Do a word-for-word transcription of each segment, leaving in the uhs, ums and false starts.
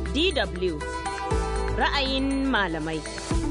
D W ra'ayin malamai.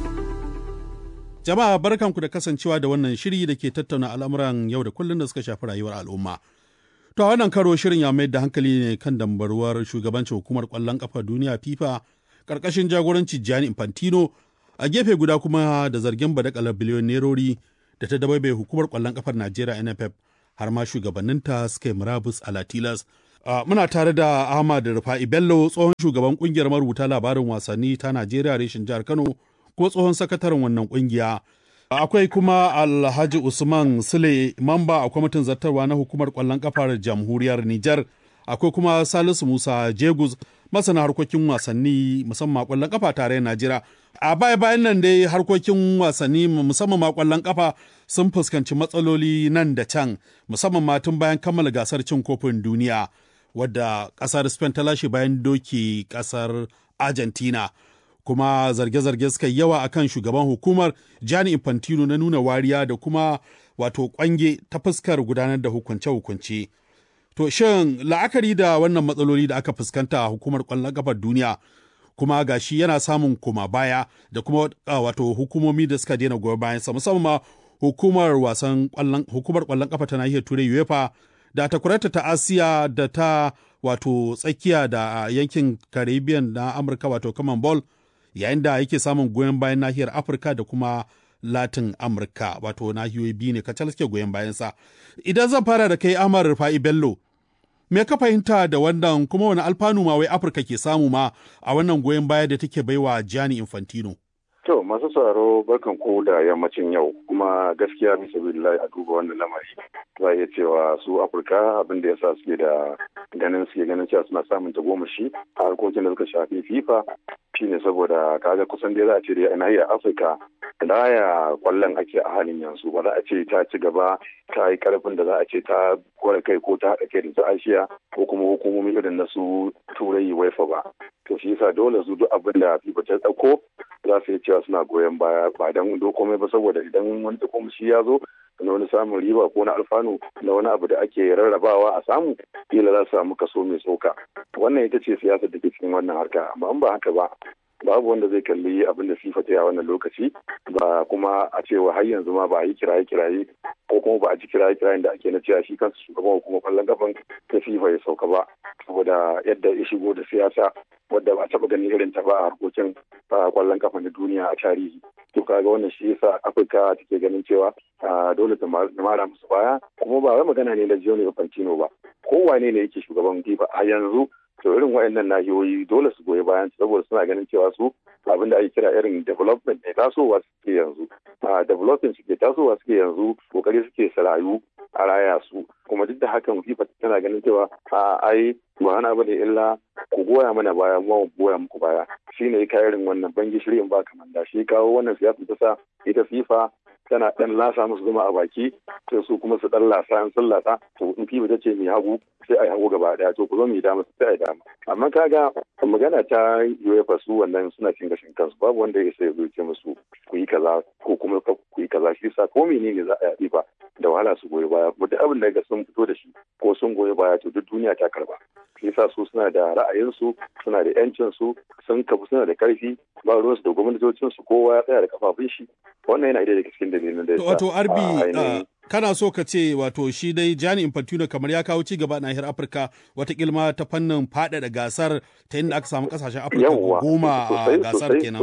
Jama'a barkanku da kasancewa da wannan shiri da ke tattauna al'amuran yau da kullum da suka shafi rayuwar al'umma. To a wannan karo shirin ya mayar da hankali ne kan dambaruwar shugabancin hukumar ƙwallon ƙafa duniya FIFA ƙarƙashin jagoranci Gianni Infantino, a gefe guda kuma da zargin badakalar biliyon nerori da ta dabaibaye hukumar ƙwallon ƙafar Najeriya N F F har ma shugabanninta suka yi murabus a latilas. Uh, muna tare da Ahmad Rufa'i Bello, tsohon shugaban ƙungiyar marubuta labarin wasanni ta Najeriya reshen jihar Kano, ko tsohon sakataren wannan ƙungiya. Akwai kuma Alhaji Usman Sule, mamba a kwamitin zartarwa na hukumar ƙwallon ƙafar jamhuriyar Nijar. Akwai kuma Salisu Musa Jegus, masana harkokin wasanni musamman ƙwallon ƙafa tare Najeriya. A baya bayan nan dai harkokin wasanni musamman ma ƙwallon ƙafa sun fuskanci matsaloli nan da can, musamman ma tun bayan kammala gasar cin kofin duniya wadda ƙasar Spain ta lashe bayan doki ƙasar Argentina. Kuma zarge-zarge suka yi yawa akan shugaban hukumar Gianni Infantino na nuna wariya da kuma wato kwange ta fuskar gudanar da hukunce-hukunce. To shin la'akari da wannan matsaloli da aka fuskanta a hukumar ƙwallon ƙafar duniya kuma gashi yana samun koma baya da kuma wato hukumomi da suka daina goyon bayan sa, musamman ma hukumar wasan ƙwallon hukumar ƙwallon ƙafa ta nahiyar Turai UEFA da ta kurata ta Asiya da ta wato tsakiya da yankin Caribbean na Amurka wato Common Ball, yayin da yake samun goyon bayan nahiyar Afirka da kuma Latin Amurka, wato nahiyoyi biyu ne kacal suke goyon bayansa. Idan zan fara da kai Ahmad Rufa'i Bello, me ka fahimta da wannan kuma wani alfanu ma wai Afirka ke samu ma a wannan goyon baya da take baiwa Gianni Infantino? To masu sauraro barkan ku da yammacin yau, kuma gaskiya bisa billahi a duba wannan lamari za a iya cewa su Afirka abin da yasa suke da ganin suke ganin cewa suna samun tagomashi a harkokin da suka shafi FIFA shine saboda kaga kusan dai za a ce da nahiyar Afirka raya kwallon ake a halin yanzu, ba za a ce ta ci gaba ta yi karfin da za a ce ta kware kai ko ta haɗa kai da su Asiya ko kuma hukumomi irin na su Turai UEFA ba. To shi yasa dole su duk abin da FIFA ta ɗauko za su yi cewa suna goyon baya ba don komai ba, saboda idan wani tagomashi ya zo na wani samun riba ko na alfanu na wani abu da ake rarrabawa a samu, kila za su samu kaso mai tsoka. Wannan ita ce siyasar da ke cikin wannan harka, amma in ba haka ba babu wanda zai kalli abin da FIFA ta yi a wannan lokaci ba, kuma a cewa har yanzu ma ba a yi kiraye-kiraye ko kuma ba a ji kiraye-kirayen da ake na cewa shi kansu shugaban hukumar kwallon kafan ta FIFA ya sauka ba, saboda yadda ya shigo da siyasa wadda ba a taɓa ganin irin ta ba a harkokin kwallon kafa na duniya a tarihi. To kaga wannan shi yasa Afirka take ganin cewa dole ta mara musu baya, kuma ba wai magana ne na Gianni Infantino ba, kowane ne yake shugaban FIFA a yanzu. To irin waɗannan nahiyoyi dole su goyi bayan saboda suna ganin cewa su abin da ake kira irin development ne tasowa suke yanzu, a development suke tasowa suke yanzu, kokari suke su rayu a raya su, kuma duk da hakan FIFA tana ganin cewa a ai ba hana bane illa ku goya mana baya mu goya muku baya, shine kai irin wannan bangi shirin ba kamanda shi kawo wannan siyasa ta sa ita FIFA tana dan lasa musu zuma a baki, sai su kuma su dan lasa an sun lasa, to in FIFA ta ce mai hagu sai a yi hagu gaba daya, to ku zo mu yi dama sai a yi dama. Amma kaga magana ta UEFA su wannan suna cin gashin kansu, babu wanda ya sai zuce musu ku yi kaza ko kuma ku yi kaza, shi sa ko menene za a yi ba da wahala su goyi baya, duk abin da ga sun fito da shi ko sun goyi baya to duk duniya ta karba. Shi sa su suna da ra'ayinsu, suna da yancin su, sun kafu suna da karfi, ba ruwansu da gwamnatocin su, kowa ya tsaya da kafafun shi. Wannan yana daga cikin dalilin da ya sa. Wato Arbi kana so ka ce wato shi dai Gianni Infantino kamar ya kawo ci gaba a nahiyar Afirka watakila ta fannin faɗaɗa gasar ta inda aka samu kasashen Afirka goma a gasar kenan.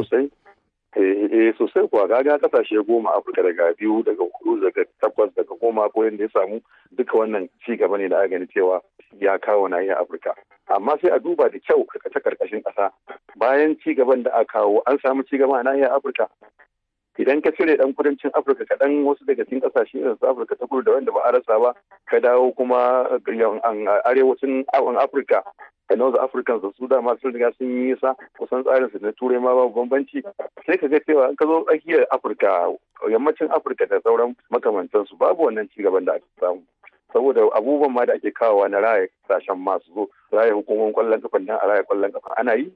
Eh sosai kuwa, gaga kasashe goma Afirka daga biyu daga hudu daga takwas daga goma ko yadda ya samu, duka wannan ci gaba ne da aka gani cewa ya kawo nahiyar Afirka. Amma sai a duba da kyau ta karkashin ƙasa, bayan ci gaban da aka kawo an samu ci gaba a nahiyar Afirka. Idan ka cire dan kudancin Afirka kaɗan, wasu daga cikin ƙasashe irin su Afirka ta kudu da wanda ba a rasa ba, ka dawo kuma arewacin Afirka da North Africans da su dama sun riga sun yi nisa, kusan tsarin su na turai ma babu bambanci, sai ka ga cewa in ka zo tsakiyar Afirka, yammacin Afirka da sauran makamantansu babu wannan ci gaban da aka samu. Saboda abubuwan ma da ake kawowa na raya kasashen masu zo raya hukumomin kwallon kafa nan a raya kwallon kafa ana yi,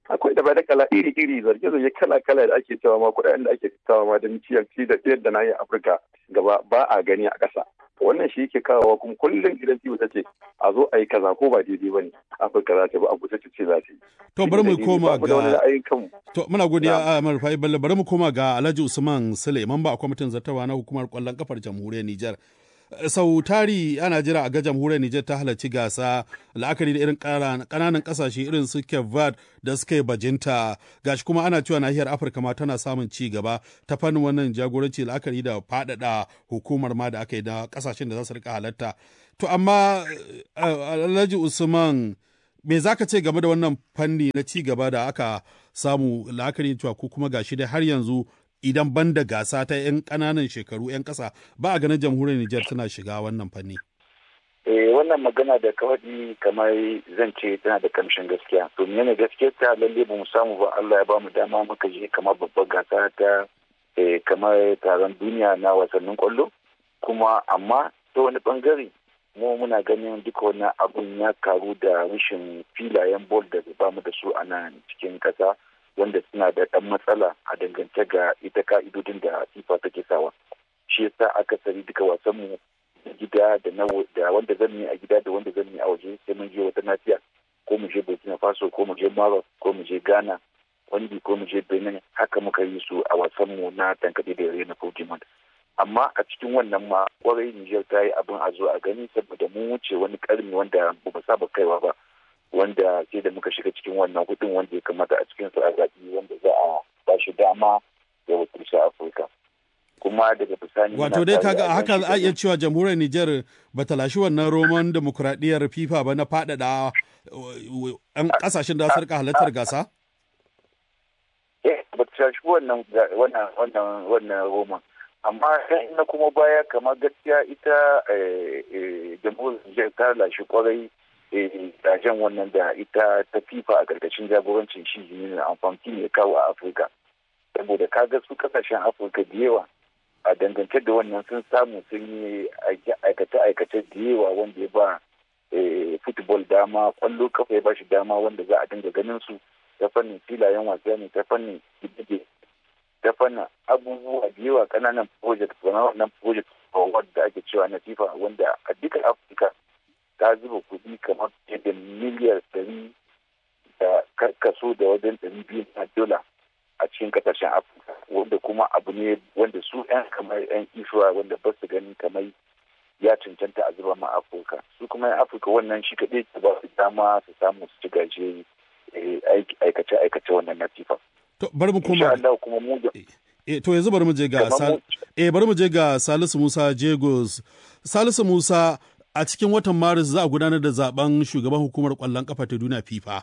akwai da da kala iri-iri zarge-zarge kala-kala da ake cewa ma kuɗaɗen da ake kawo ma don ciyar da ciyar da nahiyar Afirka gaba ba a gani a ƙasa. Wannan shi yake kawowa kuma kullum idan ciwo ta ce a zo a yi kaza ko ba daidai ba ne Afirka za ta bi abu ta ce za ta yi. To bari mu koma ga to muna godiya a Marfai Bello bari mu koma ga Alhaji Usman Suleiman ba a kwamitin zartarwa na hukumar kwallon kafar jamhuriyar Nijar. Sau tari ana jira a ga jamhuriyar Nijar ta halarci gasa la'akari da irin ƙananan ƙasashe irin su Cape Verde da suka yi bajinta gashi kuma ana cewa nahiyar Afirka ma tana samun ci gaba ta fannin wannan jagoranci la'akari da faɗaɗa hukumar ma da aka yi da ƙasashen da za su rika halarta. To amma Alhaji Usman me za ka ce game da wannan fanni na ci gaba da aka samu la'akari cewa ko kuma gashi dai har yanzu idan ban da gasa ta 'yan ƙananan shekaru 'yan ƙasa ba a ganin jamhuriyar Nijar tana shiga wannan fanni. Eh wannan magana da kawai kamar zan ce tana da kamshin gaskiya. To ne gaskiya ta lalle ba mu samu ba Allah ya ba mu dama muka je kamar babbar gasa ta kamar taron duniya na wasannin kwallo kuma amma ta wani bangare mu muna ganin duka wannan abun ya karu da rashin filayen bol da ba mu da su a nan cikin ƙasa. Wanda suna da ɗan matsala a dangance ga ita ka'idodin da FIFA take sawa. Shi yasa akasari duka wasanmu da gida da na da wanda zan yi a gida da wanda zan yi a waje sai mun je wata nafiya ko mu je Burkina Faso ko mu je Maroc ko mu je Ghana wani ko mu je Benin haka muka yi su a wasanmu na tankaɗe da yare na Pokemon. Amma a cikin wannan ma kwarai Nijar ta yi abin a zo a gani saboda mun wuce wani ƙarni wanda ba mu saba kaiwa ba. Wanda sai da muka shiga cikin wannan hudun wanda ya kamata a cikin su a zaɓi wanda za a ba shi dama ya wakilci Afirka. Kuma daga bisani wato dai kaga haka za a iya cewa jamhuriyar Nijar ba ta lashi wannan roman demokuraɗiyyar FIFA ba na faɗaɗa ɗan ƙasashen da su rika halartar gasa? Eh ba ta lashi wannan wannan wannan wannan roman. Amma na kuma baya kamar gaskiya ita jamhuriyar Nijar ta lashi kwarai dajen wannan da ita ta FIFA a ƙarƙashin jagorancin shi ne amfani ya kawo a Afirka. Saboda kaga su kasashen Afirka da yawa a dangance da wannan sun samu sun yi aikace-aikace da yawa wanda ya ba football dama, kwallo kafa ya ba shi dama wanda za a dinga ganin su ta fannin filayen wasa ne, ta fannin gidige, ta fannin abubuwa da yawa ƙananan project, wannan project da ake cewa na FIFA wanda a duka Afirka ta zuba kuɗi kamar da miliyar ɗari da karkaso da wajen ɗari biyu na dola a cikin ƙasashen Afirka wanda kuma abu ne wanda su 'yan kamar 'yan isuwa wanda ba su gani kamar ya cancanta a zuba ma Afirka su kuma 'yan Afirka wannan shi kaɗai ta ba su dama su samu su ci gaje aikace-aikace wannan na FIFA. To bari mu koma. E, to yanzu bari mu je ga eh bari mu je ga Salisu Musa Jegos. Salisu Musa a cikin watan Maris za a gudanar da zaben shugaban hukumar ƙwallon ƙafa ta duniya FIFA.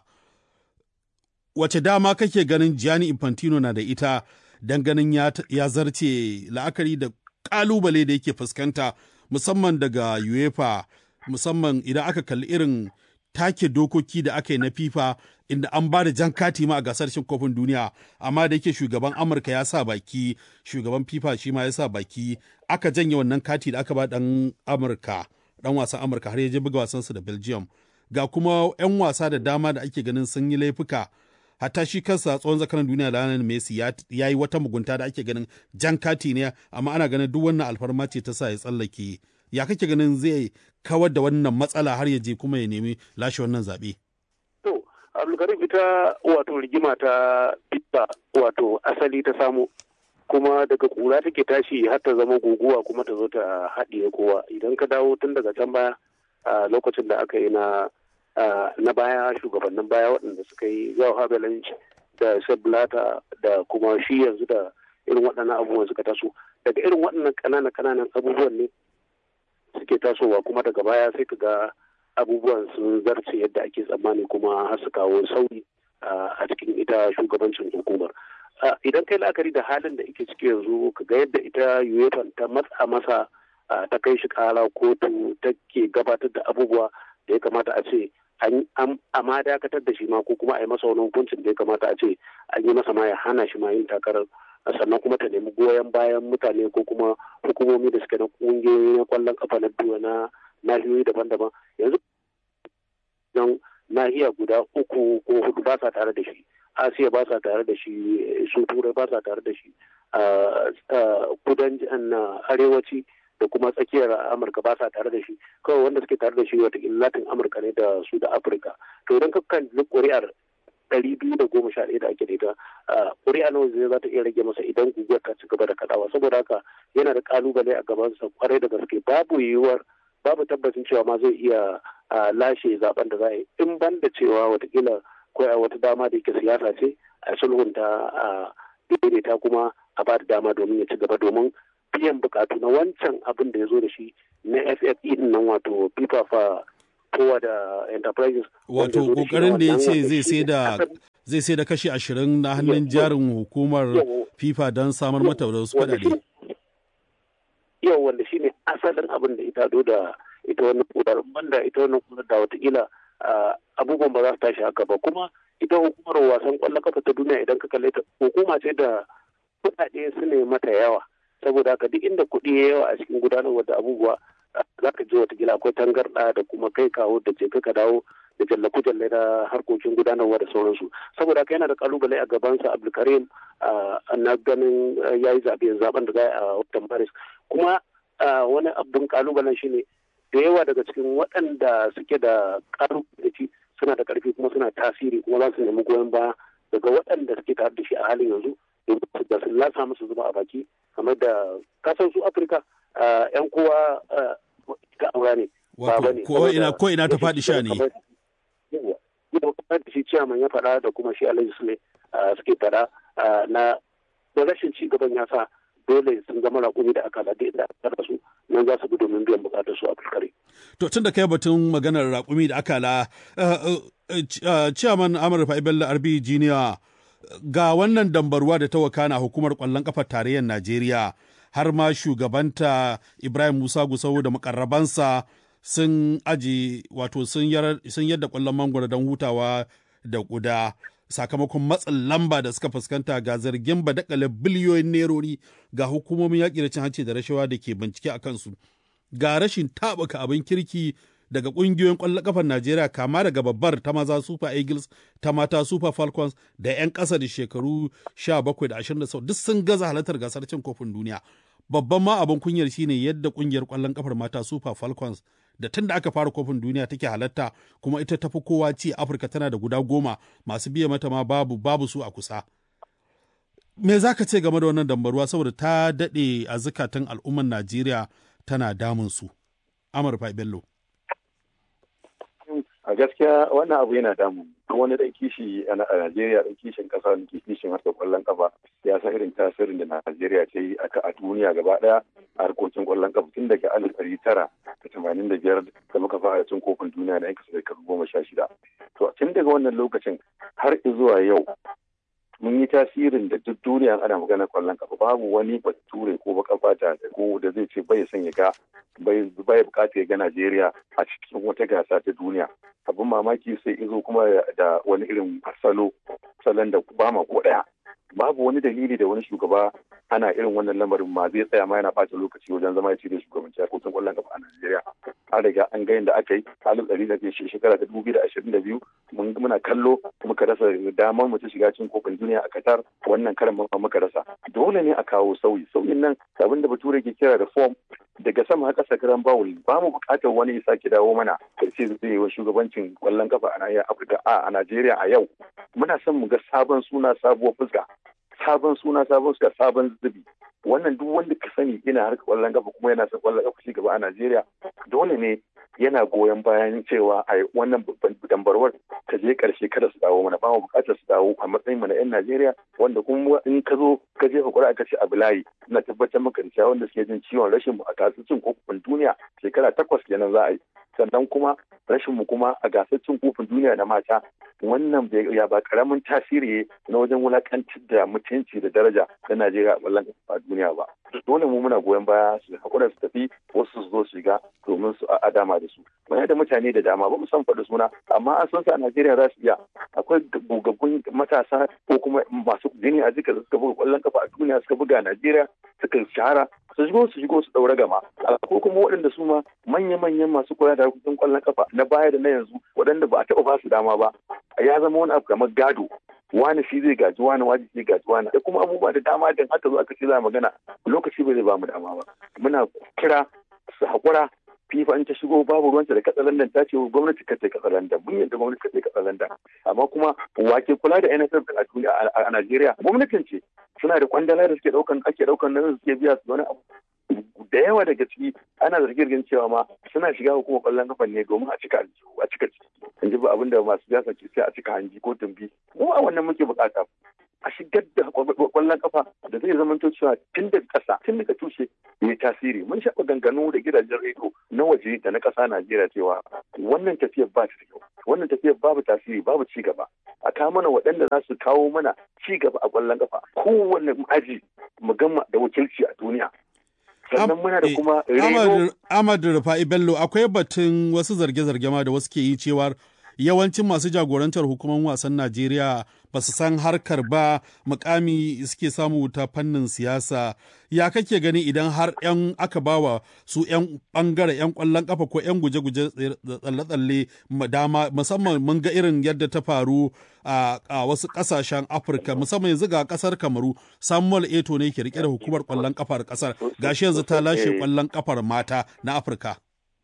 Wace dama kake ganin Gianni Infantino na da ita don ganin ya, ya zarce la'akari da ƙalubale da yake fuskanta musamman daga UEFA musamman idan aka kalli irin take dokoki da aka yi na FIFA inda an ba da jan kati ma a gasar cin kofin duniya amma da yake shugaban Amurka ya sa baki shugaban FIFA shi ma ya sa baki aka janye wannan kati da aka ba ɗan Amurka. dan wasan Amurka har ya je buga wasansu da Belgium ga kuma 'yan wasa da dama da ake ganin sun yi laifuka hatta shi kansa tsohon zakaran duniya Lionel Messi ya yi wata mugunta da ake ganin jan kati ne amma ana ganin duk wannan alfarma ce ta sa ya tsallake ya kake ganin zai kawar da wannan matsala har ya je kuma ya nemi lashe wannan zaɓe. To Abdulkarim ita wato rigima ta FIFA wato asali ta samu kuma daga kura take tashi har ta zama guguwa kuma ta zo ta haɗiye kowa idan ka dawo tun daga can baya a lokacin da aka yi na na baya shugabannin baya waɗanda suka yi Joao Havelange da Sepp Blatter da kuma shi yanzu da irin waɗannan abubuwan suka taso daga irin waɗannan ƙananan ƙananan abubuwan ne suke tasowa kuma daga baya sai ka ga abubuwan sun zarce yadda ake tsammani kuma har su kawo sauyi a cikin ita shugabancin hukumar. Idan kai la'akari da halin da ake ciki yanzu ka ga yadda ita UEFA ta matsa masa ta kai shi kara kotu take gabatar da abubuwa da ya kamata a ce an ma dakatar da shi ma ko kuma a yi masa wani hukuncin da ya kamata a ce an yi masa ma ya hana shi ma yin takarar sannan kuma ta nemi goyon bayan mutane ko kuma hukumomi da suke na kungiyoyi na kwallon kafa na biyu na nahiyoyi daban-daban yanzu don nahiya guda uku ko hudu ba sa tare da shi asiya ba sa tare da shi, su turai ba sa tare da shi, kudancin arewaci da kuma tsakiyar amurka ba sa tare da shi. Kawai wanda suke tare da shi wata latin amurka ne da su da afirka. To idan ka kan ƙuri'ar ɗari biyu da goma sha ɗaya da ake da ita, ƙuri'a nawa zai za ta iya rage masa idan guguwar ta ci gaba da kaɗawa. Saboda haka yana da ƙalubale a gabansa kwarai da gaske. Babu yiwuwar, babu tabbacin cewa ma zai iya lashe zaben da za a yi, in ban da cewa watakila koya wata dama da yake siyasa ce a sulhunta a daidaita kuma a ba da dama domin ya ci gaba, domin biyan bukatu na wancan abin da ya zo da shi na F F E din nan, wato FIFA for Forward Enterprises. Wato kokarin da ya ce zai sai da zai sai da kashi ashirin na hannun jarin hukumar FIFA don samar mata da wasu kuɗaɗe. Yau wanda shine asalin abin da ita do da ita wannan kudar, banda ita wannan kudar da watakila abubuwan ba za su tashi haka ba. Kuma ita hukumar wasan kwallon kafa ta duniya idan ka kalle ta, hukuma ce da kuɗaɗe su ne mata yawa. Saboda haka duk inda kuɗi ya yawa a cikin gudanarwa da abubuwa, za ka ji watakila akwai tangarɗa da kuma kai kawo da ce ka dawo da jallaku-jalle na harkokin gudanarwa da sauransu. Saboda haka yana da kalubale a gabansa Abdulkarim na ganin ya yi zaɓe zaɓen da za a watan Maris. Kuma wani abin kalubalen shi ne da yawa daga cikin waɗanda suke da kalubale suna da ƙarfi kuma suna tasiri, kuma za su nemi goyon baya daga waɗanda suke tare da shi a halin yanzu domin da su lasa musu zuba a baki, kamar da kasan su Afirka yan kowa ta aura ne. Ko ina ko ina ta faɗi sha ne. Yau kamar da shi ciyaman ya faɗa da kuma shi Alhaji Sule suke faɗa na rashin ci gaban ya sa dole sun zama raƙumi da aka lade da aka su nan za su bi domin biyan buƙatar su a fuskare. To tun da kai batun maganar raƙumi da aka la ciyaman Amurka Bello Arbi Jiniya, ga wannan dambarwa da ta wakana hukumar ƙwallon ƙafar tarayyar Najeriya, har ma shugabanta Ibrahim Musa Gusau da makarrabansa sun aji wato sun yadda ƙwallon mangwaro don hutawa da ƙuda sakamakon matsin lamba da suka fuskanta ga zargin badakale biliyoyin nerori ga hukumomin yaƙi da cin hanci da rashawa da ke bincike a kansu, ga rashin taɓuka abin kirki daga ƙungiyoyin ƙwallon ƙafar Najeriya, kama daga babbar ta maza Super Eagles, ta mata Super Falcons da 'yan ƙasa da shekaru sha bakwai da ashirin da sau duk sun gaza halartar gasar cin kofin duniya. Babban ma abin kunyar shine yadda ƙungiyar ƙwallon ƙafar mata Super Falcons da tun da aka fara kofin duniya take halatta, kuma ita tafi kowa ci Afirka, tana da guda goma, masu biya mata ma babu babu su a kusa. Me za ka ce game da wannan dambaruwa, saboda ta daɗe a zukatan al'ummar Najeriya tana damun su? Amurka Bello. A gaskiya wannan abu yana damu. Wani ɗan kishi a Najeriya, ɗan kishin ƙasa, ɗan kishin harkar ƙwallon ƙafa, ya san irin tasirin da Najeriya ta yi a duniya gaba ɗaya a harkokin ƙwallon ƙafa tun daga alif ɗari tara da tamanin da biyar da muka fara cin kofin duniya na 'yan kasa shekaru goma sha shida. To tun daga wannan lokacin har zuwa yau mun yi tasirin da duk duniya ana magana ƙwallon ƙafa babu wani bature ko baka fata ko da zai ce bai son ya ga bai bukata ya ga Najeriya a cikin wata gasa ta duniya. Abin mamaki sai izo kuma da wani irin salo salon da ba ma ko ɗaya. Babu wani dalili da wani shugaba ana irin wannan lamarin ma zai tsaya ma yana ɓata lokaci wajen zama ya ci da shugabanci a kotun ƙwallon ƙafa a Najeriya. An riga an ga yadda aka yi halin ɗari da shekara ta dubu biyu da ashirin da biyu muna kallo muka rasa damar mu ta shiga cin kofin duniya a Qatar, wannan karan ma muka rasa. Dole ne a kawo sauyi. Sauyin nan abin da bature ke kira reform daga sama haka sakaran bawul, ba mu buƙatar wani ya sake dawo mana da ce zai yi wa shugabancin ƙwallon ƙafa a nahiyar Afirka a Najeriya a yau. Muna son mu ga sabon suna, sabuwar fuska. Sabon suna, sabon suka, sabon zubi. Wannan duk wanda ka sani yana harkar ƙwallon kafa kuma yana son ƙwallon kafa ci gaba a Najeriya, dole ne yana goyon bayan cewa a wannan dambarwar ta je ƙarshe kada su dawo mana, ba mu buƙatar su dawo a matsayin mu na 'yan Najeriya, wanda kuma in ka zo ka jefa ƙuri'a ka ce abu layi, ina tabbatar maka da cewa wanda suke jin ciwon rashin mu a gasar cin kofin duniya shekara takwas kenan za a yi. Sannan kuma rashin mu kuma a gasar cin kofin duniya na mata, wannan ya ba karamin tasiri na wajen wulakantar da mutunci da daraja na Najeriya a ƙwallon kafa a duniya ba. Dole mu muna goyon baya su haƙura su tafi, wasu su zo su shiga domin su a dama da su. Muna da mutane da dama ba mu san faɗi suna, amma an san su a Najeriya za su iya. Akwai gogaggun matasa ko kuma masu jini a jika suka buga ƙwallon kafa a duniya suka buga a Najeriya suka shahara, su shigo su shigo su ɗaura gama. Ko kuma waɗanda su ma manya-manyan masu koya da harkokin ƙwallon kafa na baya da na yanzu waɗanda ba a taɓa ba su dama ba. Ya zama wani abu kamar gado wani shi zai gaji wani wani zai gaji wani da kuma abubuwa da dama da aka zo aka ce za magana lokaci ba zai ba mu dama ba. Muna kira su haƙura FIFA in ta shigo babu ruwanta da katsalandan ta ce gwamnati ka ce katsalandan mun yadda gwamnati ka ce katsalandan amma kuma wake kula da N S F a duniya a Najeriya gwamnatin ce suna da kwandala da suke daukan ake daukan nan suke biya su wani abu da yawa daga ciki ana zargin cewa ma suna shiga hukumar kwallon kafa ne domin a cika a cika ciki in ji ba abin da masu siyasa ke sai a cika hanji ko tumbi mu a wannan muke bukata a shigar da kwallon kafa da zai zama cewa tun daga ƙasa tun daga tushe mai tasiri mun shaɓa ganganu da gidajen rediyo na waje da na ƙasa Najeriya cewa wannan tafiyar ba ta da kyau wannan tafiyar babu tasiri babu ci gaba a kawo mana waɗanda za su kawo mana ci gaba a kwallon kafa kowanne aji mu gama da wakilci a duniya. Sannan muna da kuma reno Ahmad Rufa'i Bello akwai batun wasu zarge-zarge ma da wasu ke yi cewa yawancin masu jagorantar hukumar wasan Najeriya ba su san harkar ba mukami suke samu ta fannin siyasa. Ya kake gani idan har yan aka bawa su yan bangare yan kwallon kafa ko yan guje-guje tsalle-tsalle dama musamman mun ga irin yadda ta faru a wasu kasashen Afirka musamman yanzu ga kasar Kamaru Samuel Eto'o ne ke rike da hukumar kwallon kafar kasar gashi yanzu ta lashe kwallon kafar mata na Afirka.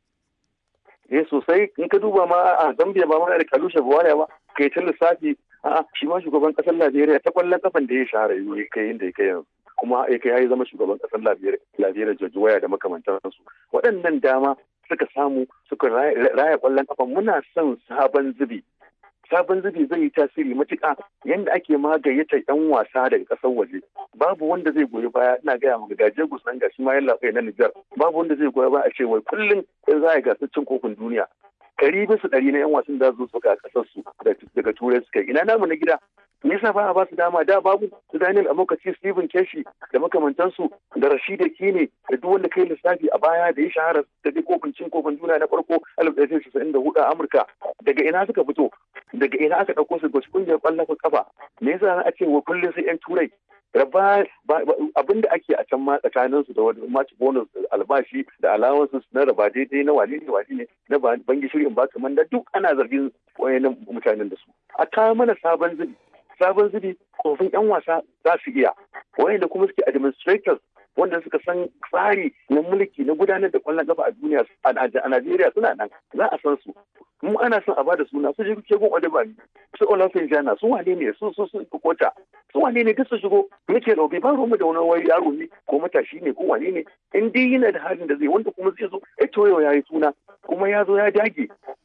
Eh sosai in ka duba ma a Zambia ba mana da Kalusha Buwariya ba kai ta lissafi a'a shi ma shugaban kasar Najeriya ta kwallon kafan da ya shahara yi kai inda ya kai yanzu kuma ya kai ya zama shugaban kasar Najeriya George Weah da makamantansu waɗannan dama suka samu suka raya kwallon kafa muna son sabon zubi sabon zubi zai yi tasiri matuƙa yadda ake ma gayyata yan wasa daga ƙasar waje babu wanda zai goyi baya ina gaya maka gaje gusan ga shi ma yalla kai na Nijar babu wanda zai goyi baya a ce wai kullum in za a gasar cin kofin duniya ɗari bisa ɗari na yan wasan da zo suka ƙasar su daga turai suka ina namu na gida me yasa ba a ba su dama da babu su Daniel Amokaci Stephen Keshi da makamantansu da Rashida Kine da duk wanda kai lissafi a baya da ya shahara da duk kofin cin kofin duniya na farko alif ɗaya tara casa'in da hudu a Amurka daga ina suka fito daga ina aka ɗauko su ga kungiyar ƙwallon kafa me yasa za a ce wa kullum sai yan turai raba abin da ake a can ma tsakanin su da wani match bonus albashi da allowances na raba daidai na wani ne wani ne na bangi shirin ba kamar da duk ana zargin wayannan mutanen da su a kawo mana sabon zubi sabon zubi kofin yan wasa za su iya wayanda kuma suke administrators wanda suka san tsari na mulki na gudanar da kwallon kafa a duniya a Najeriya suna nan za a san su mu ana son a bada suna su shigo kegun Odebami su Olafinjana su wane ne su su su kota su wane ne duk su shigo muke raube ba mu da wani wani yaro ne ko matashi ne ko wane ne in dai yana da halin da zai wanda kuma zai zo eh to yau yayi suna kuma ya zo ya dage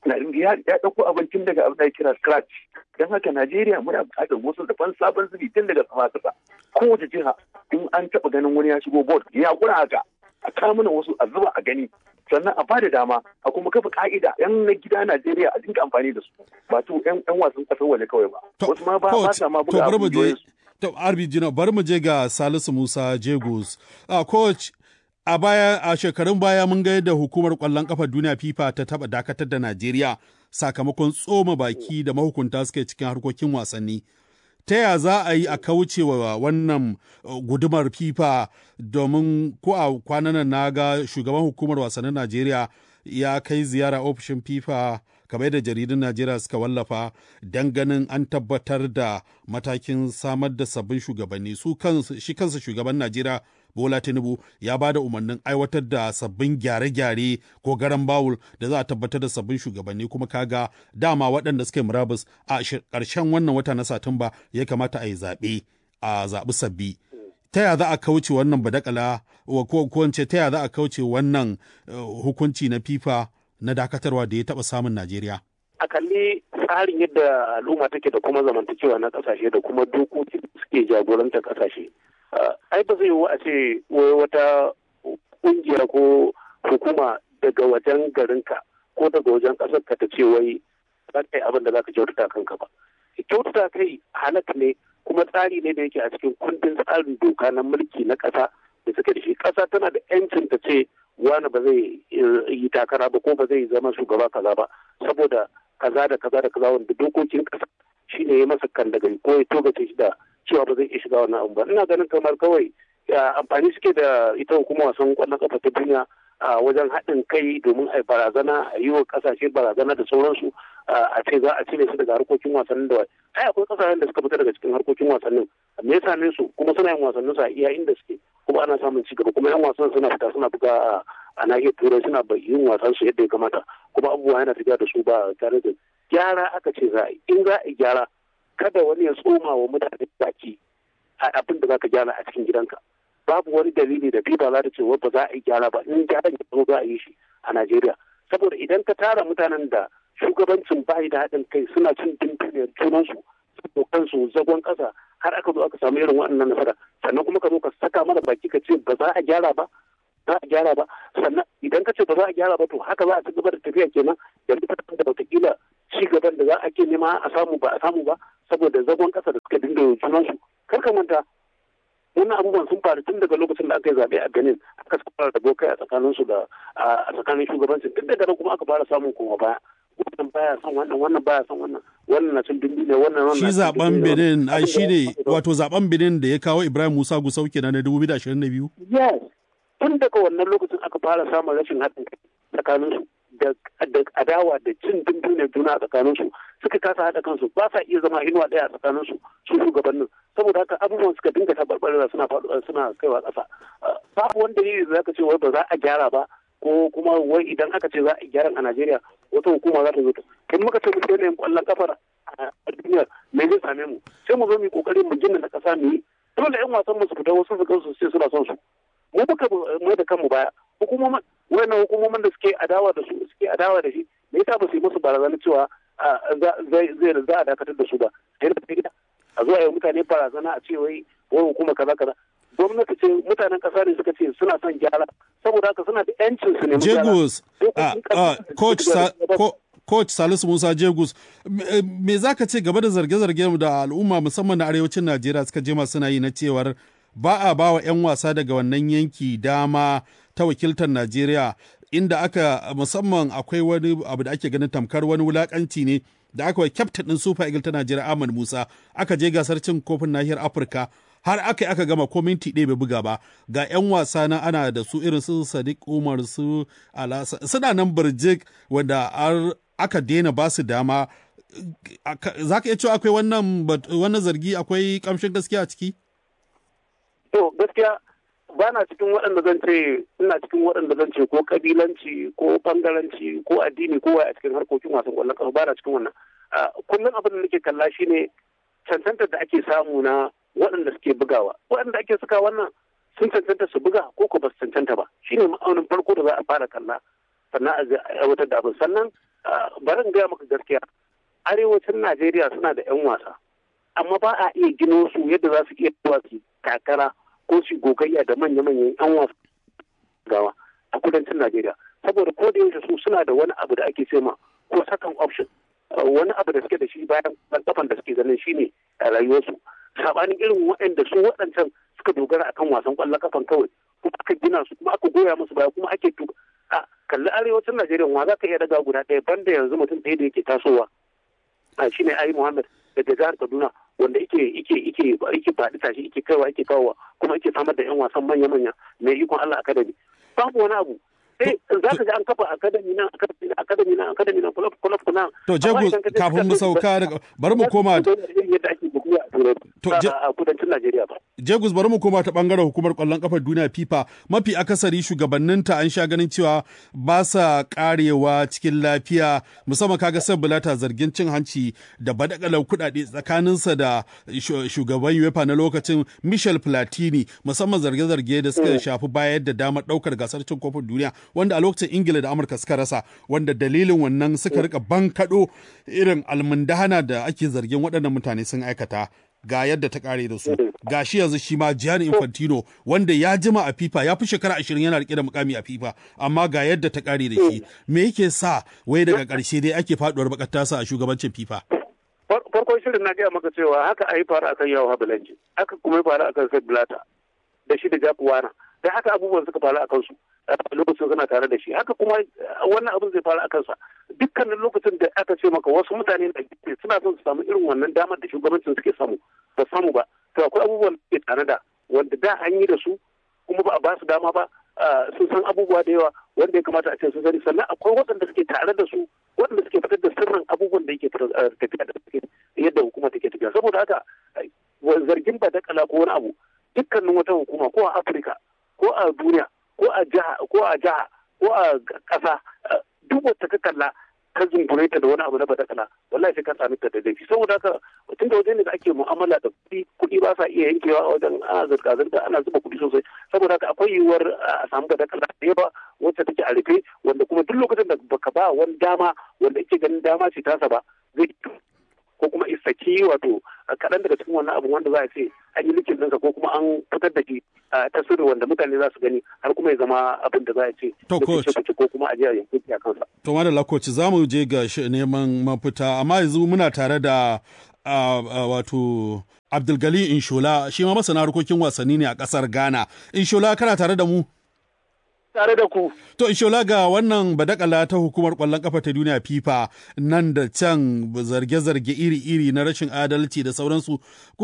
ya dauko abincin daga abin da kira scratch dan haka Najeriya muna buƙatar wasu da sabon zubi tun daga sama kasa kowace jiha in an taɓa ganin wani ya shigo board ya kura haka a kawo mana wasu a zuba a gani sannan a bada dama a kuma kafa ka'ida yan na gida Najeriya a dinga amfani da su ba to yan wasan kasar waje kawai ba wasu ma ba ba sa ma buga abu to Arbi Jina bari mu je ga Salisu Musa Jegos a coach a baya a shekarun baya mun ga yadda hukumar kwallon kafa duniya FIFA ta taba dakatar da Najeriya sakamakon tsoma baki da mahukunta suke cikin harkokin wasanni. Ta ya za a yi a kauce wa wannan gudumar FIFA domin ko a kwanan na ga shugaban hukumar wasannin Najeriya ya kai ziyara ofishin FIFA kamar da jaridun Najeriya suka wallafa don ganin an tabbatar da matakin samar da sabbin shugabanni su kansu shi kansa shugaban Najeriya Bola Tinubu ya ba da umarnin aiwatar da sabbin gyare-gyare ko garan bawul da za a tabbatar da sabbin shugabanni kuma kaga dama waɗanda suka yi murabus a ƙarshen wannan wata na Satumba ya kamata a yi zaɓe a zaɓi sabbi. Ta ya za a kauce wannan badakala ko ko ta ya za a kauce wannan hukunci na FIFA na dakatarwa da ya taɓa samun Najeriya? A kalli tsarin yadda al'umma take da kuma zamantakewa na ƙasashe da kuma dokoki suke jagorantar ƙasashe. Ai ba zai yiwu a ce wata ƙungiya ko hukuma daga wajen garinka ko daga wajen ƙasar ka ta ce wai za ka yi abin da za ka kyautata kanka ba. Kyautata kai halak ne kuma tsari ne da yake a cikin kundin tsarin doka na mulki na ƙasa da suke da shi. Ƙasa tana da 'yancin ta ce wani ba zai yi takara ba ko ba zai zama shugaba kaza ba saboda kaza da kaza da kaza wanda dokokin ƙasa shi ne ya masa kan daga ko ya togace shi da cewa ba zai iya shiga wannan abu ba. Ina ganin kamar kawai amfani suke da ita hukumar wasan kwallon kafa ta duniya a wajen haɗin kai domin a barazana a yi wa ƙasashe barazana da sauransu a ce za a cire su daga harkokin wasannin da ai akwai kasashen da suka fita daga cikin harkokin wasannin me ya same su kuma suna yin wasannin su a iya inda suke kuma ana samun ci gaba kuma yan wasan suna fita suna buga a nahiyar turai suna yin wasan su yadda ya kamata kuma abubuwa yana tafiya da su ba tare da gyara aka ce za a yi in za a yi gyara kada wani ya tsoma wa mutane baki a abin da za ka gyara a cikin gidanka babu wani dalili da FIFA za ta ce ba za a yi gyara ba in gyara ya zo za a yi shi a Najeriya saboda idan ka tara mutanen da shugabancin bayi da haɗin kai suna cin dimfiniyar junansu su kansu zagon ƙasa har aka zo aka samu irin waɗannan nasara sannan kuma ka zo ka saka mana baki ka ce ba za a gyara ba za a gyara ba sannan idan ka ce ba za a gyara ba to haka za a ci gaba da tafiya kenan yanzu ka da wataƙila ci gaban da za a ke nema a samu ba a samu ba saboda zagon ƙasa da suka dinga junansu kar ka manta wannan abubuwan sun faru tun daga lokacin da aka yi zaɓe a Benin aka fara da bokai a tsakaninsu da a tsakanin shugabancin duk daga nan kuma aka fara samun kuma baya wannan baya son wannan wannan baya son wannan wannan na cin dumbi ne wannan wannan shi zaben Benin ai shi ne wato zaben Benin da ya kawo Ibrahim Musa Gusau kenan na dubu biyu da ashirin da biyu yes tun daga wannan lokacin aka fara samun rashin haɗin kai tsakaninsu da adawa da cin dumbi ne juna a tsakaninsu suka kasa haɗa kansu ba sa iya zama inuwa ɗaya a tsakaninsu su shugabannin saboda haka abubuwan suka dinga tabarbarewa suna faɗuwa suna kaiwa ƙasa babu wanda ne da zaka ce wai ba za a gyara ba ko kuma wai idan aka ce za a gyara a Najeriya wata hukuma za ta zo in muka ce mun daina yin ƙwallon kafar a duniya me zai same mu sai mu zo mu kokari mu gina na ƙasa mu yi dole ƴan wasan mu su fita wasu su kansu sai suna son su mu muka mai da kanmu baya hukumomin wayannan hukumomin da suke adawa da su suke adawa da shi me yasa ba su yi musu barazana cewa zai zai za a dakatar da su ba sai da gida a zuwa yau mutane barazana a ce wai wai hukuma kaza kaza gwamnati ce mutanen kasa ne suka ce suna son gyara saboda haka suna da yancin su ne Jegus coach coach Salisu Musa Jegus me zaka ce gaba da zarge-zarge da al'umma musamman na arewacin Najeriya suka je suna yi na cewar ba a ba wa 'yan wasa daga wannan yanki dama ta wakiltar Najeriya inda aka musamman akwai wani abu da ake ganin tamkar wani wulakanci ne da aka wa kyaftin ɗin Super Eagles ta Najeriya Ahmad Musa aka je gasar cin kofin nahiyar Afirka har aka yi aka gama ko minti ɗaya bai buga ba ga 'yan wasa na ana da su irin su Sadiq Umar su Alasa suna nan birjik wanda aka daina ba su dama za ka iya cewa akwai wannan wannan zargi akwai kamshin gaskiya a ciki? To gaskiya ba na cikin waɗanda zan ce ina cikin waɗanda zan ce ko kabilanci ko bangaranci ko addini ko a cikin harkokin wasan ƙwallon ƙafa ba na cikin wannan kullum abin da nake kalla shine cancantar da ake samu na waɗanda suke bugawa waɗanda ake suka wannan sun cancanta su buga ko ko ba su cancanta ba shine ma'aunin farko da za a fara kalla sannan a aiwatar da abin sannan bari in gaya maka gaskiya arewacin Najeriya suna da 'yan wasa amma ba a iya gino su yadda za su iya zuwa su takara ko su gogayya da manya-manyan 'yan wasa gawa a kudancin Najeriya saboda ko da yaushe su suna da wani abu da ake ce ma ko second option wani abu da suke da shi bayan kafan da suke ganin shine a rayuwarsu sabanin irin waɗanda su waɗancan suka dogara akan wasan ƙwallon kafan kawai kuma aka gina su kuma aka goya musu baya kuma ake tuka a kalli arewacin Najeriya wa za ka iya daga guda ɗaya banda yanzu mutum ɗaya da yake tasowa a shine Ayi Muhammad daga jihar Kaduna wanda yake yake yake yake faɗi tashi yake kaiwa yake kawowa kuma yake samar da yan wasan manya-manya mai ikon Allah Academy babu wani abu sai za ka ji an kafa Academy nan Academy nan Academy nan club club nan to Jegus kafin mu sauka daga bari mu koma yadda ake bugu a kudancin Najeriya ba Jegus bari mu koma ta bangaren hukumar kwallon kafar duniya FIFA mafi akasari shugabanninta an sha ganin cewa ba sa karewa cikin lafiya musamman kaga Sepp Blatter zargin cin hanci da badakalar kuɗaɗe tsakaninsa da shugaban UEFA na lokacin Michel Platini musamman zarge-zarge da suka shafi bayar da damar ɗaukar gasar cin kofin duniya wanda a lokacin Ingila da Amurka suka rasa wanda dalilin wannan suka rika bankaɗo irin almundahana da ake zargin waɗannan mutane sun aikata ga yadda ta kare da su ga shi yanzu shi ma Gianni Infantino wanda ya jima a FIFA ya fi shekara ashirin yana rike da mukami a FIFA amma ga yadda ta kare da shi me yake sa wai daga ƙarshe dai ake faduwar bakar tasa a shugabancin FIFA farkon shirin na gaya maka cewa haka a yi faru akan yawo Habilanji haka kuma ya faru akan Sepp Blatter da shi da Jack Wana da haka abubuwan suka faru akan su lokacin suna tare da shi haka kuma wannan abin zai faru akan sa dukkanin lokacin da aka ce maka wasu mutane da suna son su samu irin wannan damar da shugabancin suke samu ba samu ba to akwai abubuwan da ke tare da wanda da an yi da su kuma ba a ba su dama ba sun san abubuwa da yawa wanda ya kamata a ce sun sani sannan akwai waɗanda suke tare da su waɗanda suke fitar da sirrin abubuwan da yake tafiya da yadda hukuma take tafiya. Saboda haka zargin ba dakala ko wani abu dukkanin wata hukuma ko a Afirka ko a duniya ko a jiha ko a jiha ko a ƙasa duk wata ka kalla ka zumbure ta da wani abu na badakala wallahi sai ka sami ta da laifi. Saboda haka tun da wajen da ake mu'amala da kuɗi kuɗi ba sa iya yankewa a wajen ana zirga-zirga ana zuba kuɗi sosai. Saboda haka akwai yiwuwar a samu badakala da yawa wacce take a rufe wanda kuma duk lokacin da baka ba wani dama wanda ake ganin dama ce tasa ba zai ko kuma isaki wato kaɗan daga cikin wannan abu wanda za a ce an yi likin ɗinsa ko kuma an fitar da shi ta sirri wanda mutane za su gani har kuma ya zama abin da za a ce to coach ko kuma a je a yankin a kansa. To madalla coach za mu je ga neman mafita amma yanzu muna tare da wato Abdulgali Inshola shi ma masana harkokin wasanni ne a ƙasar Ghana. Inshola kana tare da mu? Tare da ku. To Inshola ga wannan badakala ta hukumar ƙwallon ƙafa ta duniya FIFA nan da can zarge-zarge iri-iri na rashin adalci da sauransu.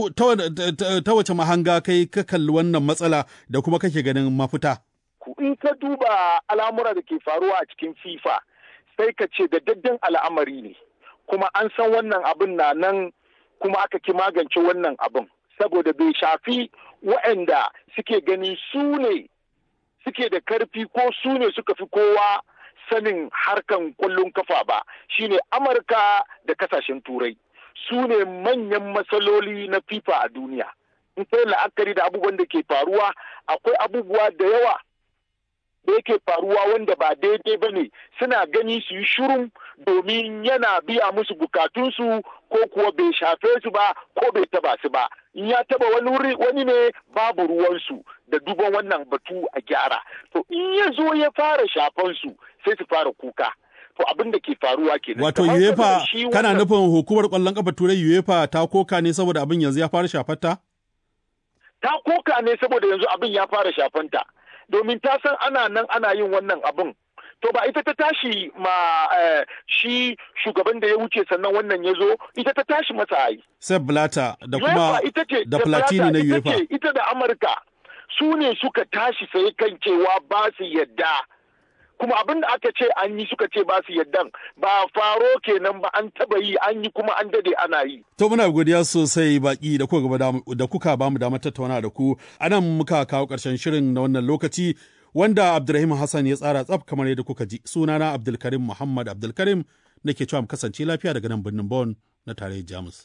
Ta wace mahanga kai ka kalli wannan matsala da kuma kake ganin mafita? In ka duba al'amura da ke faruwa a cikin FIFA sai ka ce da daddan al'amari ne. Kuma an san wannan abin na nan kuma aka ki magance wannan abin. Saboda bai shafi waɗanda suke gani su ne suke da karfi ko su ne suka fi kowa sanin harkan kwallon kafa ba shine Amurka da kasashen turai su ne manyan matsaloli na FIFA a duniya. In kai la'akari da abubuwan da ke faruwa akwai abubuwa da yawa da yake faruwa wanda ba daidai ba ne suna gani su yi shirin domin yana biya musu bukatunsu ko kuwa bai shafe su ba ko bai taba su ba. In ya taba wani wani ne babu ruwansu da duban wannan batu a gyara. To in ya zo ya fara shafan su sai su fara kuka. To abin da ke faruwa kenan. Wato UEFA kana nufin hukumar kwallon kafa turai UEFA ta koka ne saboda abin yanzu ya fara shafanta? Ta koka ne saboda yanzu abin ya fara shafanta. Domin ta san ana nan ana yin wannan abin. To ba ita ta tashi ma eh, shi shugaban da ya wuce sannan wannan ya zo ita ta tashi masa ai. Sepp Blatter da kuma da Platini na UEFA. Ita da Amurka su ne suka tashi sai kan cewa ba su yadda. Kuma abin da aka ce an yi suka ce ba su yaddan ba faro kenan ba an taba yi an yi kuma an dade ana yi. To muna godiya sosai baki da kuka da kuka ba mu damar tattauna da ku. Anan muka kawo ƙarshen shirin na wannan lokaci wanda Abdulrahim Hassan ya tsara tsaf kamar yadda kuka ji. Sunana Abdulkarim Muhammad Abdulkarim nake cewa mu kasance lafiya daga nan birnin Bonn na tarayyar Jamus.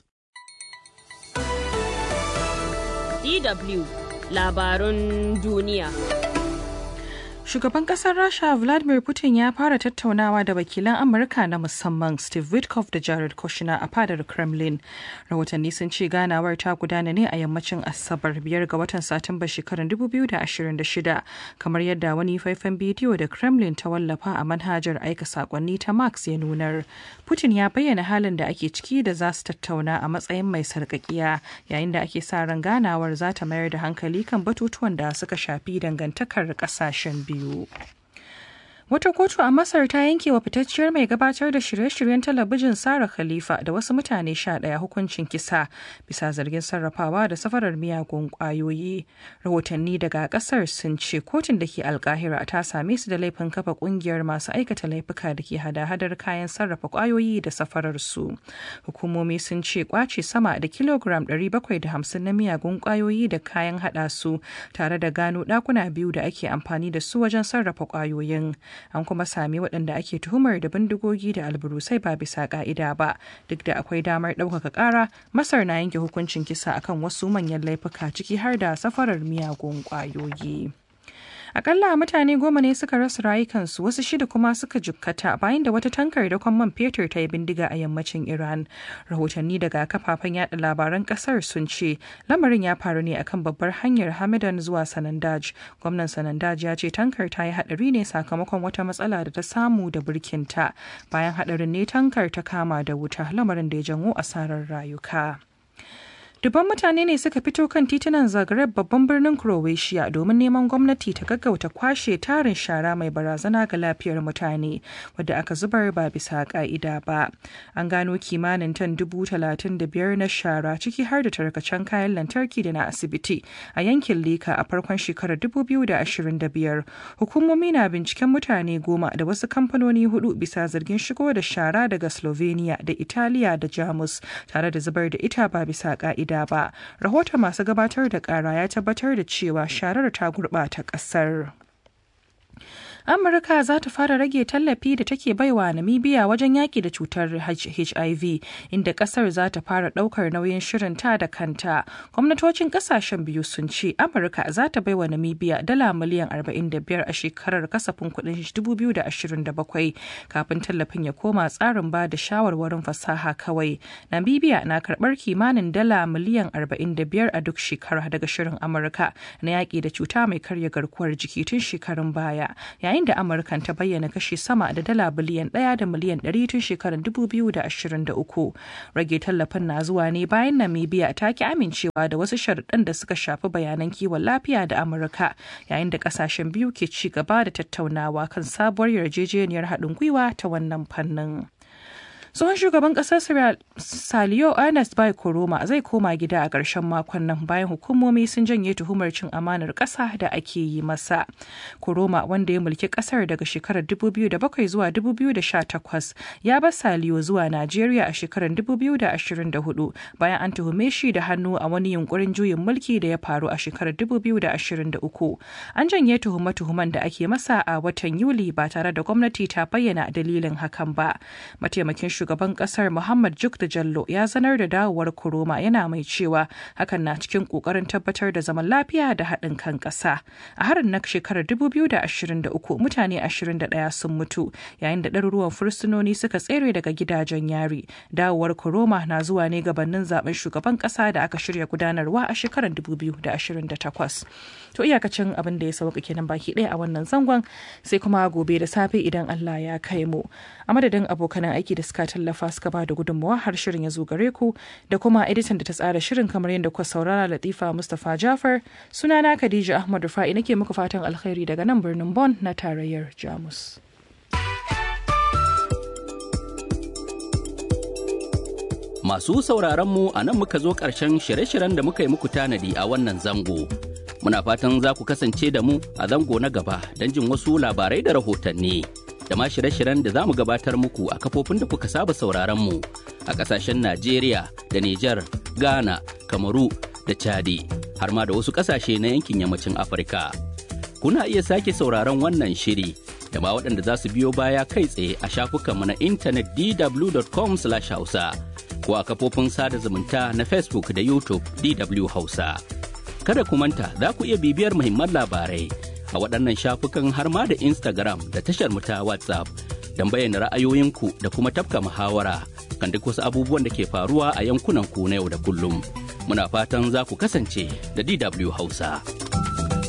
D W Labarun duniya. Shugaban kasar Rasha Vladimir Putin ya fara tattaunawa da wakilan Amurka na musamman Steve Witkoff da Jared Kushner a fadar Kremlin. Rahotanni sun ce ganawar ta gudana ne a yammacin Asabar biyar ga watan Satumba shekarar dubu biyu da ashirin da shida, kamar yadda wani faifan bidiyo da Kremlin ta wallafa a manhajar aika sakonni ta Max ya nunar. Putin ya bayyana halin da ake ciki da za su tattauna a matsayin mai sarƙaƙiya, yayin da ake sa ran ganawar za ta mayar da hankali kan batutuwan da suka shafi dangantakar ƙasashen biyu. Wata kotu a Masar ta yanke wa fitacciyar mai gabatar da shirye-shiryen talabijin Sarah Khalifa da wasu mutane sha ɗaya hukuncin kisa bisa zargin sarrafawa da safarar miyagun ƙwayoyi. Rahotanni daga ƙasar sun ce kotun da ke Alkahira ta same su da laifin kafa ƙungiyar masu aikata laifuka da ke hada-hadar kayan sarrafa ƙwayoyi da safarar su. Hukumomi sun ce kwace sama da kilogram ɗari bakwai da hamsin na miyagun ƙwayoyi da kayan haɗa su tare da gano ɗakuna biyu da ake amfani da su wajen sarrafa ƙwayoyin. An kuma sami waɗanda ake tuhumar da bindigogi da alburusai ba bisa ƙa'ida ba. Duk da akwai damar ɗaukaka ƙara, Masar na yanke hukuncin kisa akan wasu manyan laifuka ciki har da safarar miyagun ƙwayoyi. Akalla mutane goma ne suka rasa rayukansu, wasu shida kuma suka jikkata bayan da wata tankar dakon man fetur ta yi bindiga a yammacin Iran. Rahotanni daga kafafen yada labaran kasar sun ce lamarin ya faru ne akan babbar hanyar Hamadan zuwa Sanandaj. Gwamnan Sanandaj ya ce tankar ta yi hadari ne sakamakon wata matsala da ta samu da birkinta. Bayan hadarin ne tankar ta kama da wuta, lamarin da ya janwo asarar rayuka. Dubban mutane ne suka fito kan titunan Zagreb babban birnin Croatia domin neman gwamnati ta gaggauta kwashe tarin shara mai barazana ga lafiyar mutane wadda aka zubar ba bisa ka'ida ba. An gano kimanin tan dubu talatin da biyar na shara ciki har da tarkacen kayan lantarki da na asibiti a yankin Lika a farkon shekarar dubu biyu da ashirin da biyar. Hukumomi na binciken mutane goma da wasu kamfanoni hudu bisa zargin shigo da shara daga Slovenia da Italiya da Jamus tare da zubar da ita ba bisa ka'ida ba. Rahoton masu gabatar da kara ya tabbatar da cewa sharar ta gurɓata ƙasar. Amurka za ta fara rage tallafi da take baiwa Namibia wajen yaki da cutar H I V, inda kasar za ta fara daukar nauyin shirin ta da kanta. Gwamnatocin kasashen biyu sun ce Amurka za ta baiwa Namibia dala miliyan arba'in da biyar a shekarar kasafin kudin dubu biyu da ashirin da bakwai kafin tallafin ya koma tsarin ba da shawarwarin fasaha kawai. Namibia na karbar kimanin dala miliyan arba'in da biyar a duk shekara daga shirin Amurka na yaki da cuta mai karya garkuwar jiki tun shekarun baya. Yayin da Amurkan ta bayyana kashi sama da dala biliyan ɗaya da miliyan ɗari tun shekarar dubu biyu da ashirin da uku. Rage tallafin na zuwa ne bayan Namibia ta ki amincewa da wasu sharuɗan da suka shafi bayanan kiwon lafiya da Amurka, yayin da ƙasashen biyu ke ci gaba da tattaunawa kan sabuwar yarjejeniyar haɗin gwiwa ta wannan fannin. Tsohon shugaban ƙasar Saliyo Ernest Bai Koroma zai koma gida a ƙarshen makon nan bayan hukumomi sun janye tuhumar cin amanar ƙasa da ake yi masa. Koroma, wanda ya mulki ƙasar daga shekarar dubu biyu da bakwai zuwa dubu biyu da sha takwas, ya bar Saliyo zuwa Najeriya a shekarar dubu biyu da ashirin da hudu bayan an tuhume shi da hannu a wani yunkurin juyin mulki da ya faru a shekarar dubu biyu da ashirin da uku. An janye tuhume-tuhumen da ake masa a watan Yuli ba tare da gwamnati ta bayyana dalilin hakan ba. Mataimakin shugaban kasar Muhammad Juk da Jallo ya sanar da dawowar Koroma, yana mai cewa hakan na cikin kokarin tabbatar da zaman lafiya da haɗin kan ƙasa. A harin na shekarar dubu biyu da ashirin da uku mutane ashirin da ɗaya sun mutu yayin da ɗaruruwan fursunoni suka tsere daga gidajen yari. Dawowar Koroma na zuwa ne gabanin zaben shugaban ƙasa da aka shirya gudanarwa a shekarar dubu biyu da ashirin da takwas. To iyakacin abin da ya sauka kenan baki ɗaya a wannan zangon, sai kuma gobe da safe idan Allah ya kai mu. A madadin abokanan aiki da suka tallafa suka ba da gudunmawa har shirin ya zo gare ku, da kuma editan da ta tsara shirin kamar yadda kuka saurara Latifa Mustapha Jafar. Sunana Khadija Ahmad Rufa'i nake muku fatan alkhairi daga nan birnin Bonn na tarayyar Jamus. Masu sauraron mu a nan muka zo ƙarshen shirye-shiryen da muka yi muku tanadi a wannan zango. Muna fatan za ku kasance da mu a zango na gaba don jin wasu labarai da rahotanni. Da ma shirye-shiryen da za mu gabatar muku a kafofin da kuka saba sauraron mu a ƙasashen Najeriya da Nijar, Ghana, Kamaru da Chadi, har ma da wasu ƙasashe na yankin yammacin Afirka. Kuna iya sake sauraron wannan shiri da ma waɗanda za su biyo baya kai tsaye a shafukanmu na intanet d w dot com slash hausa ko a kafofin sada zumunta na Facebook da YouTube D W Hausa. Kada ku manta za ku iya bibiyar muhimman labarai a waɗannan shafukan har ma da Instagram da tashar mu ta WhatsApp don bayyana ra'ayoyinku da kuma tafka muhawara kan duk wasu abubuwan da ke faruwa a yankunan ku na yau da kullum. Muna fatan za ku kasance da D W Hausa.